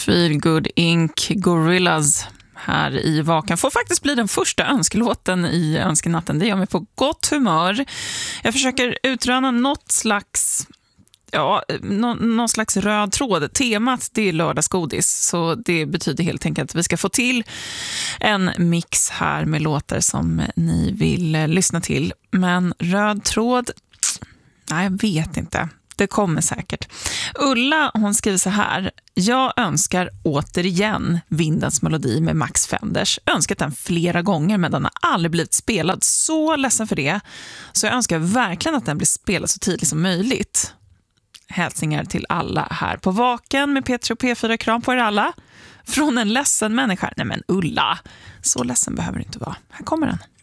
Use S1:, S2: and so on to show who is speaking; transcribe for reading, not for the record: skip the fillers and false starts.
S1: Feelgood Inc. Gorillaz här i Vaken får faktiskt bli den första önskelåten i önskenatten. Det gör mig på gott humör. Jag försöker utröna någon slags röd tråd. Temat, det är lördagsgodis, så det betyder helt enkelt att vi ska få till en mix här med låtar som ni vill lyssna till. Men röd tråd, nej, jag vet inte. Det kommer säkert. Ulla, hon skriver så här: jag önskar återigen Vindens melodi med Max Fenders. Önskat den flera gånger, men den har aldrig blivit spelad. Så ledsen för det. Så jag önskar verkligen att den blir spelad så tidigt som möjligt. Hälsningar till alla här på Vaken med P3 och P4. Kram på er alla. Från en ledsen människa. Nej men Ulla, så ledsen behöver du inte vara. Här kommer den.